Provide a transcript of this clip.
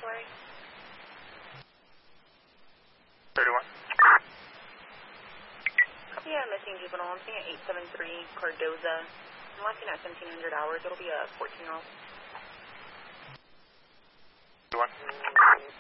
Larry? 31. Copy a missing juvenile. I'm seeing at 873 Cardoza. I'm last seen at 1700 hours. It'll be a 14-year-old. 31.